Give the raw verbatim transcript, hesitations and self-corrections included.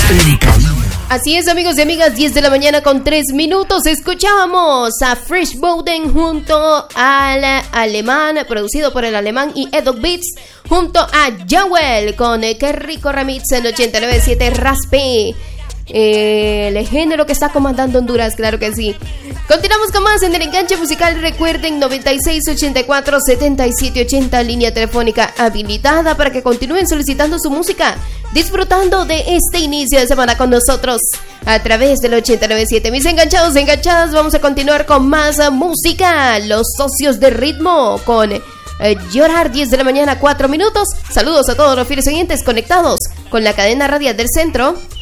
en cabina. Así es, amigos y amigas, diez de la mañana con tres minutos. Escuchábamos a Fresh Bowden junto al alemán, producido por el alemán y Edo Beats, junto a Jawel con Qué Rico Remix en ochenta y nueve punto siete Raspe. Eh, el género que está comandando Honduras, claro que sí. Continuamos con más en el enganche musical. Recuerden, noventa y seis ochenta y cuatro setenta y siete ochenta, línea telefónica habilitada para que continúen solicitando su música, disfrutando de este inicio de semana con nosotros a través del ochenta y nueve punto siete. Mis enganchados, enganchadas, vamos a continuar con más música. Los Socios de Ritmo con eh, Llorar, diez de la mañana, cuatro minutos. Saludos a todos los fieles oyentes conectados con la cadena radial del centro.